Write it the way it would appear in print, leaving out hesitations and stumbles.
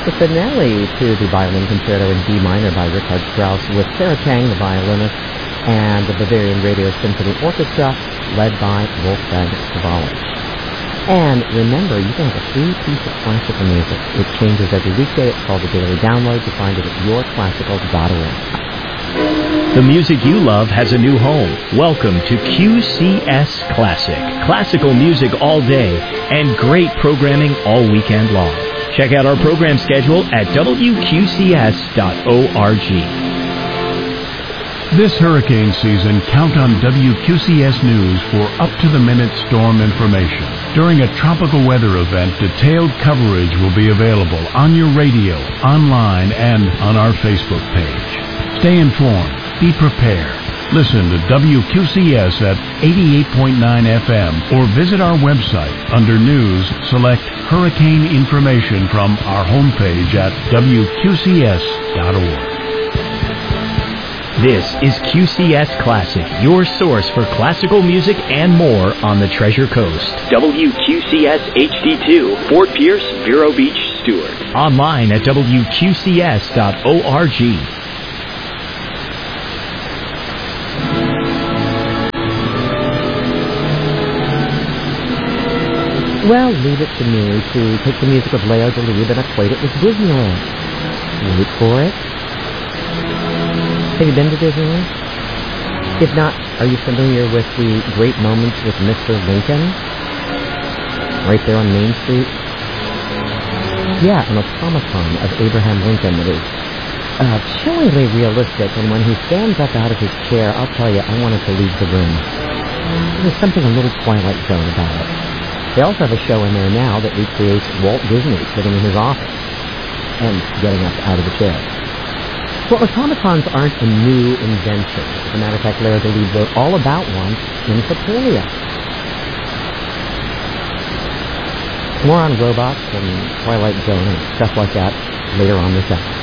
The finale to the violin concerto in D minor by Richard Strauss with Sarah Chang, the violinist, and the Bavarian Radio Symphony Orchestra, led by Wolfgang Sawallisch. And remember, you can have a free piece of classical music. It changes every weekday. It's called the Daily Download. You find it at yourclassical.org. The music you love has a new home. Welcome to QCS Classic. Classical music all day and great programming all weekend long. Check out our program schedule at wqcs.org. This hurricane season, count on WQCS News for up-to-the-minute storm information. During a tropical weather event, detailed coverage will be available on your radio, online, and on our Facebook page. Stay informed. Be prepared. Listen to WQCS at 88.9 FM or visit our website. Under News, select Hurricane Information from our homepage at WQCS.org. This is QCS Classic, your source for classical music and more on the Treasure Coast. WQCS HD2, Fort Pierce, Vero Beach, Stewart. Online at WQCS.org. Well, leave it to me to take the music of Leo Delibes and equate it with Disneyland. Wait for it. Have you been to Disneyland? If not, are you familiar with the great moments with Mr. Lincoln? Right there on Main Street? Yeah, an automaton of Abraham Lincoln that is chillingly realistic, and when he stands up out of his chair, I'll tell you, I wanted to leave the room. There's something a little Twilight Zone about it. They also have a show in there now that recreates Walt Disney sitting in his office and getting up out of the chair. Well, automatons aren't a new invention. As a matter of fact, Leo Delibes wrote all about one in Sepolia. More on robots and Twilight Zone and stuff like that later on this hour.